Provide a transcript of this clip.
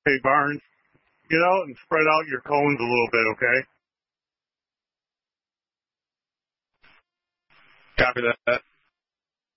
Hey, Barnes, get out and spread out your cones a little bit, okay? Copy that.